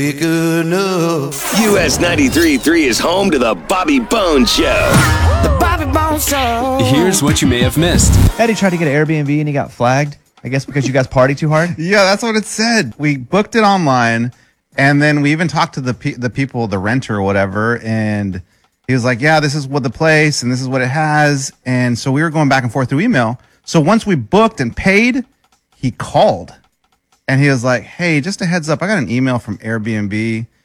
US 93.3 is home to the Bobby Bones Show. The Bobby Bones Show. Here's what you may have missed. Eddie tried to get an Airbnb and he got flagged. I guess because you guys party too hard. Yeah, that's what it said. We booked it online, and then we even talked to the people, the renter or whatever, and he was like, yeah, this is what the place, and this is what it has. And so we were going back and forth through email. So once we booked and paid, he called. And he was like, hey, just a heads up, I got an email from Airbnb.